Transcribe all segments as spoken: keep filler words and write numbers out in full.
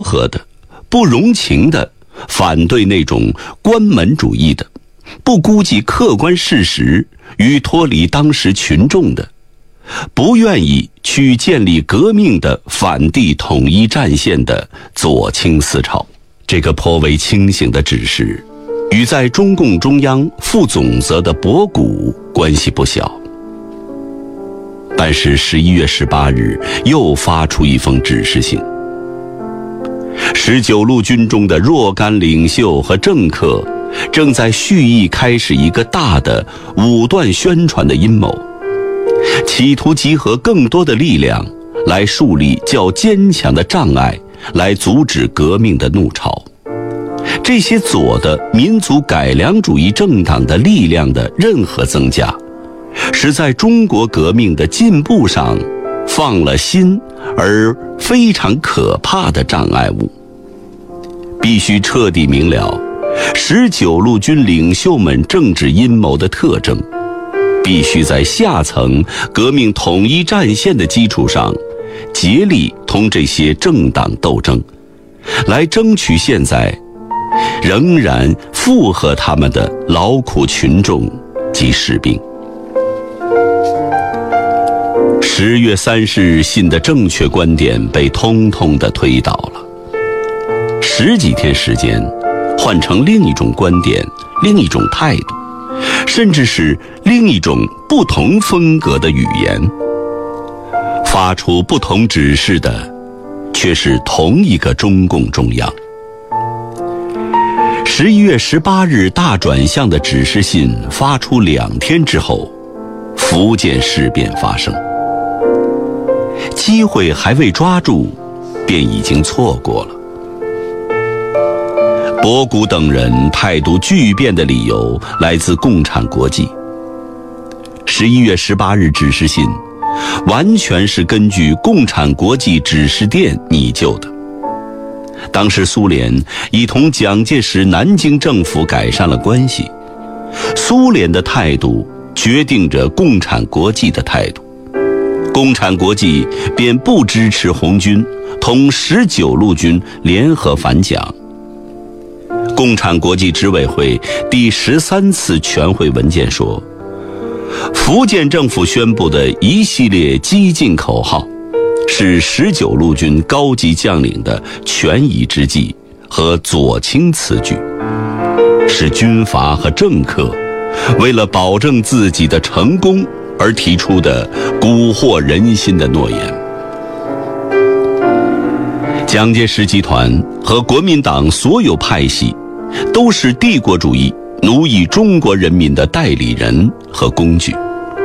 和的、不容情的反对那种关门主义的、不估计客观事实与脱离当时群众的、不愿意去建立革命的反帝统一战线的左倾思潮。这个颇为清醒的指示与在中共中央负总责的博古关系不小。但是十一月十八日又发出一封指示信，十九路军中的若干领袖和政客正在蓄意开始一个大的武断宣传的阴谋，企图集合更多的力量来树立较坚强的障碍，来阻止革命的怒潮。这些左的民族改良主义政党的力量的任何增加，是在中国革命的进步上放了新而非常可怕的障碍物。必须彻底明了十九路军领袖们政治阴谋的特征，必须在下层革命统一战线的基础上竭力同这些政党斗争，来争取现在仍然附和他们的劳苦群众及士兵。十月三十日信的正确观点被通通地推倒了。十几天时间，换成另一种观点、另一种态度，甚至是另一种不同风格的语言，发出不同指示的却是同一个中共中央。十一月十八日大转向的指示信发出两天之后，福建事变发生，机会还未抓住，便已经错过了。博古等人态度巨变的理由来自共产国际。十一月十八日指示信完全是根据共产国际指示电拟就的。当时苏联已同蒋介石南京政府改善了关系，苏联的态度决定着共产国际的态度，共产国际便不支持红军同十九路军联合反蒋。共产国际执委会第十三次全会文件说，福建政府宣布的一系列激进口号是十九路军高级将领的权宜之计和左倾词句，是军阀和政客为了保证自己的成功而提出的蛊惑人心的诺言。蒋介石集团和国民党所有派系都是帝国主义奴役中国人民的代理人和工具。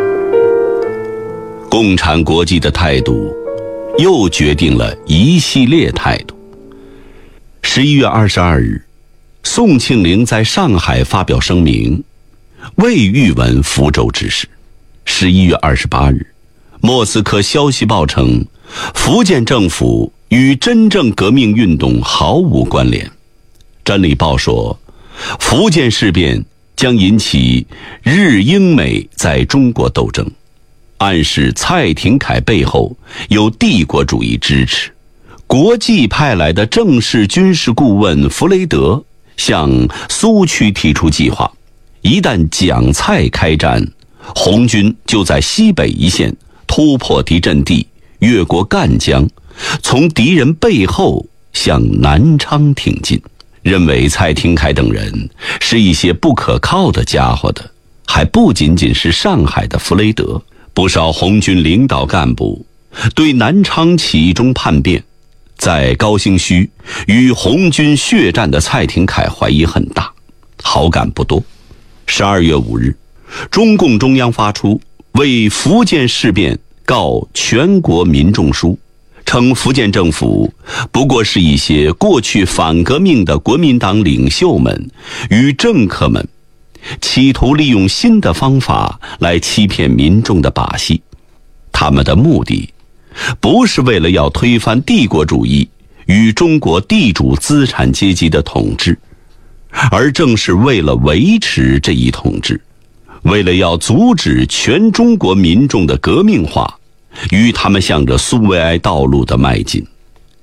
共产国际的态度又决定了一系列态度。十一月二十二日，宋庆龄在上海发表声明，未预闻福州之事。十一月二十八日，莫斯科消息报称，福建政府与真正革命运动毫无关联。真理报说，福建事变将引起日英美在中国斗争，暗示蔡廷锴背后有帝国主义支持。国际派来的正式军事顾问弗雷德向苏区提出计划，一旦蒋蔡开战，红军就在西北一线突破敌阵地，越过赣江，从敌人背后向南昌挺进。认为蔡廷锴等人是一些不可靠的家伙的，还不仅仅是上海的弗雷德。不少红军领导干部对南昌起义中叛变，在高兴区与红军血战的蔡廷锴怀疑很大，好感不多。十二月五日，中共中央发出为福建事变告全国民众书，称福建政府不过是一些过去反革命的国民党领袖们与政客们企图利用新的方法来欺骗民众的把戏。他们的目的不是为了要推翻帝国主义与中国地主资产阶级的统治，而正是为了维持这一统治，为了要阻止全中国民众的革命化与他们向着苏维埃道路的迈进。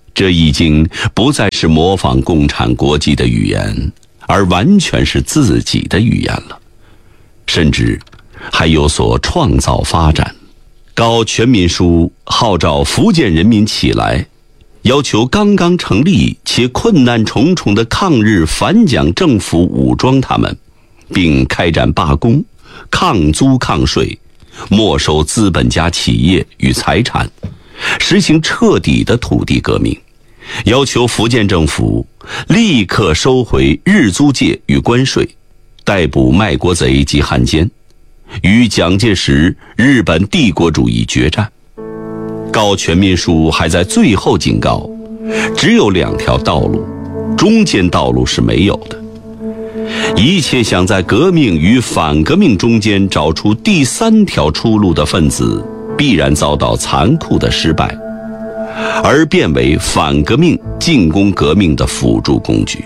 这已经不再是模仿共产国际的语言，而完全是自己的语言了，甚至还有所创造发展。搞全民书号召福建人民起来，要求刚刚成立且困难重重的抗日反蒋政府武装他们，并开展罢工、抗租抗税，没收资本家企业与财产，实行彻底的土地革命，要求福建政府立刻收回日租界与关税，逮捕卖国贼及汉奸，与蒋介石日本帝国主义决战。搞全民书还在最后警告，只有两条道路，中间道路是没有的。一切想在革命与反革命中间找出第三条出路的分子，必然遭到残酷的失败，而变为反革命进攻革命的辅助工具。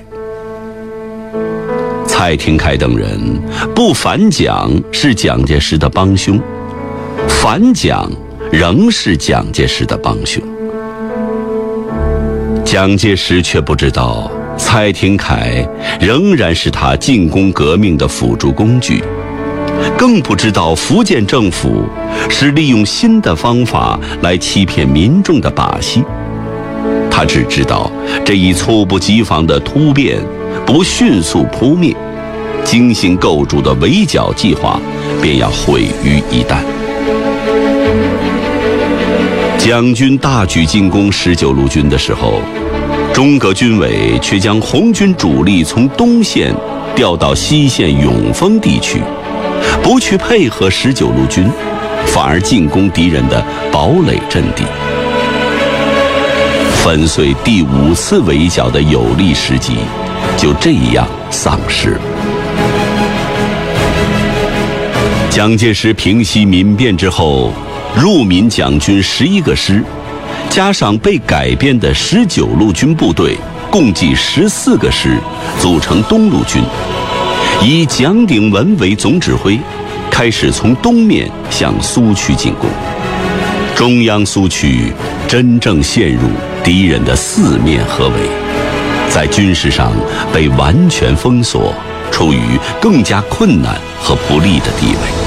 蔡廷锴等人不反蒋是蒋介石的帮凶，反蒋仍是蒋介石的帮凶。蒋介石却不知道，蔡廷锴仍然是他进攻革命的辅助工具，更不知道福建政府是利用新的方法来欺骗民众的把戏。他只知道这一猝不及防的突变不迅速扑灭，精心构筑的围剿计划便要毁于一旦。蒋军大举进攻十九路军的时候，中革军委却将红军主力从东线调到西线永丰地区，不去配合十九路军，反而进攻敌人的堡垒阵地，粉碎第五次围剿的有利时机就这样丧失了。蒋介石平息民变之后，入闽蒋军十一个师，加上被改编的十九路军部队，共计十四个师，组成东路军，以蒋鼎文为总指挥，开始从东面向苏区进攻。中央苏区真正陷入敌人的四面合围，在军事上被完全封锁，处于更加困难和不利的地位。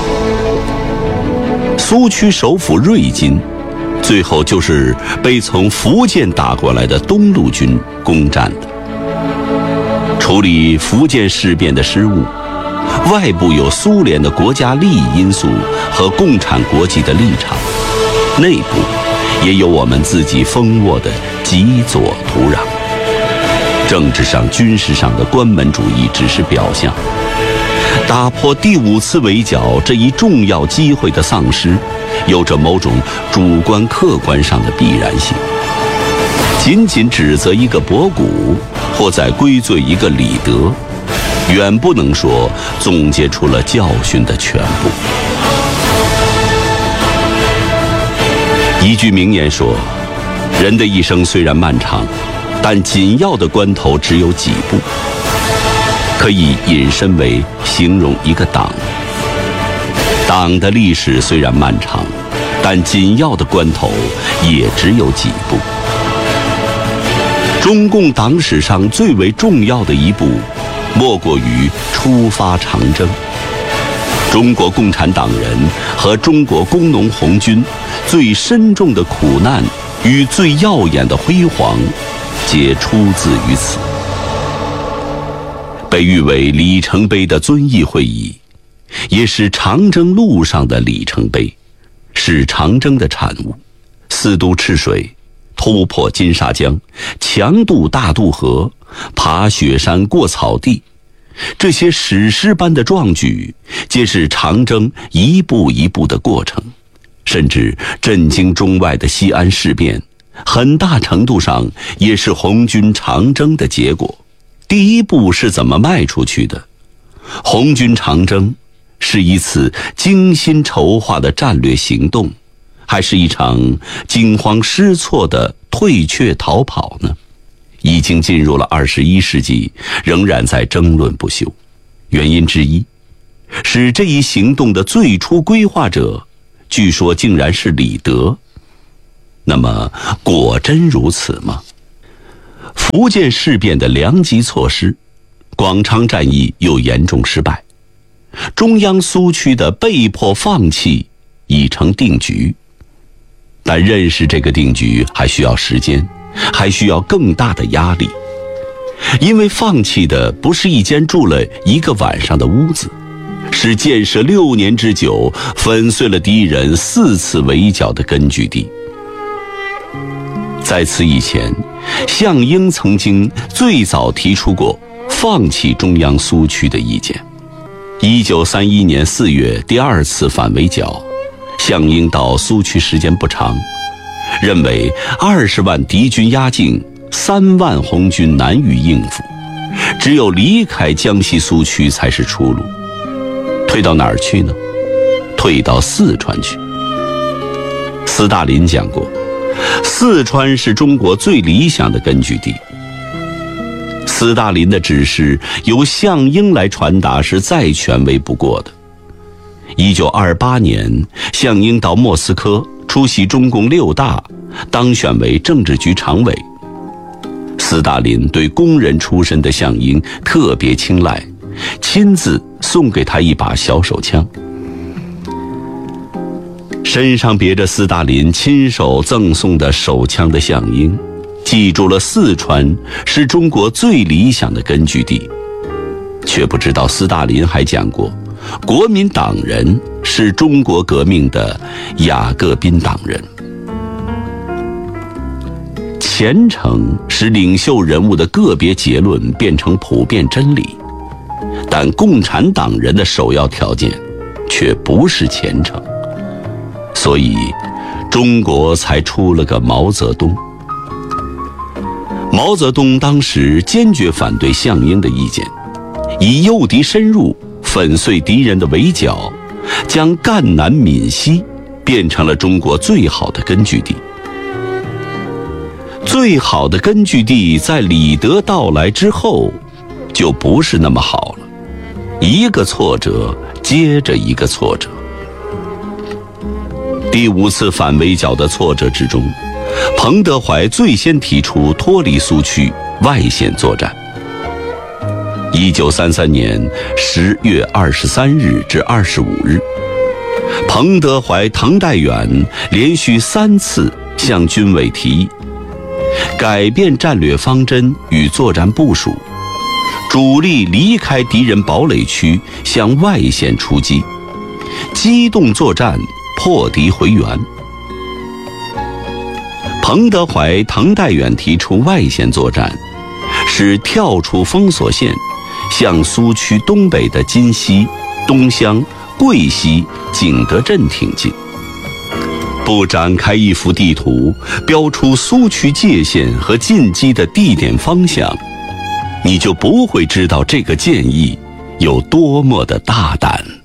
苏区首府瑞金，最后就是被从福建打过来的东路军攻占的。处理福建事变的失误，外部有苏联的国家利益因素和共产国际的立场，内部也有我们自己蜂窝的极左土壤。政治上、军事上的关门主义只是表象，打破第五次围剿这一重要机会的丧失，有着某种主观客观上的必然性。仅仅指责一个博古，或再归罪一个李德，远不能说总结出了教训的全部。一句名言说，人的一生虽然漫长，但紧要的关头只有几步，可以引申为形容一个党。党的历史虽然漫长，但紧要的关头也只有几步。中共党史上最为重要的一步，莫过于出发长征。中国共产党人和中国工农红军最深重的苦难与最耀眼的辉煌，皆出自于此。被誉为里程碑的遵义会议，也是长征路上的里程碑，是长征的产物。四渡赤水，突破金沙江，强渡大渡河，爬雪山过草地，这些史诗般的壮举，皆是长征一步一步的过程。甚至震惊中外的西安事变，很大程度上也是红军长征的结果。第一步是怎么迈出去的？红军长征是一次精心筹划的战略行动，还是一场惊慌失措的退却逃跑呢？已经进入了二十一世纪，仍然在争论不休。原因之一，使这一行动的最初规划者，据说竟然是李德。 那么果真如此吗？福建事变的良机错失，广昌战役又严重失败，中央苏区的被迫放弃已成定局。但认识这个定局还需要时间，还需要更大的压力，因为放弃的不是一间住了一个晚上的屋子，是建设六年之久，粉碎了敌人四次围剿的根据地。在此以前，项英曾经最早提出过放弃中央苏区的意见。一九三一年四月第二次反围剿，项英到苏区时间不长，认为二十万敌军压境，三万红军难于应付，只有离开江西苏区才是出路。退到哪儿去呢？退到四川去。斯大林讲过，四川是中国最理想的根据地。斯大林的指示由项英来传达是再权威不过的。一九二八年，项英到莫斯科出席中共六大，当选为政治局常委。斯大林对工人出身的项英特别青睐，亲自送给他一把小手枪。身上别着斯大林亲手赠送的手枪的项英，记住了四川是中国最理想的根据地，却不知道斯大林还讲过，国民党人是中国革命的雅各宾党人。虔诚使领袖人物的个别结论变成普遍真理，但共产党人的首要条件却不是虔诚，所以中国才出了个毛泽东。毛泽东当时坚决反对项英的意见，以诱敌深入，粉碎敌人的围剿，将赣南闽西变成了中国最好的根据地。最好的根据地在李德到来之后就不是那么好了，一个挫折接着一个挫折。第五次反围剿的挫折之中，彭德怀最先提出脱离苏区，外线作战。一九三三年十月二十三日至二十五日，彭德怀、滕代远连续三次向军委提议，改变战略方针与作战部署，主力离开敌人堡垒区，向外线出击，机动作战，破敌回援。彭德怀、滕代远提出外线作战，是跳出封锁线，向苏区东北的金溪、东乡、桂溪、景德镇挺进。不展开一幅地图，标出苏区界限和进击的地点方向，你就不会知道这个建议有多么的大胆。